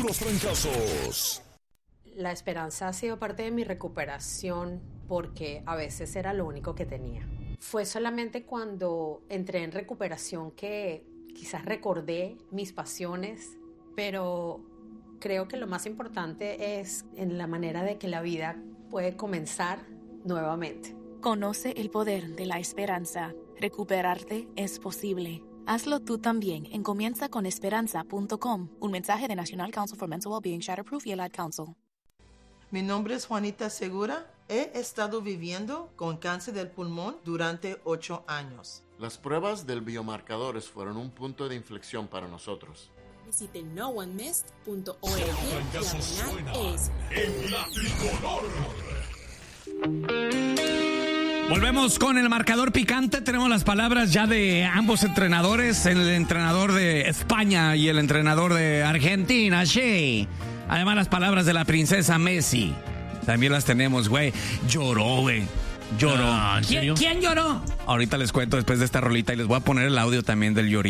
los trancazos. La esperanza ha sido parte de mi recuperación porque a veces era lo único que tenía. Fue solamente cuando entré en recuperación que quizás recordé mis pasiones, pero creo que lo más importante es en la manera de que la vida puede comenzar nuevamente. Conoce el poder de la esperanza. Recuperarte es posible. Hazlo tú también en comienzaconesperanza.com. Un mensaje de National Council for Mental Wellbeing, Shatterproof y el Ad Council. Mi nombre es Juanita Segura. He estado viviendo con cáncer del pulmón durante 8 años. Las pruebas del biomarcadores fueron un punto de inflexión para nosotros. Visite noonmissed.org. En la tricolor. Volvemos con el marcador picante. Tenemos las palabras ya de ambos entrenadores, el entrenador de España y el entrenador de Argentina, sí. Además, las palabras de la princesa Messi. También las tenemos, güey. Lloró, güey. Lloró. ¿En serio? ¿Quién lloró? Ahorita les cuento después de esta rolita y les voy a poner el audio también del llorito.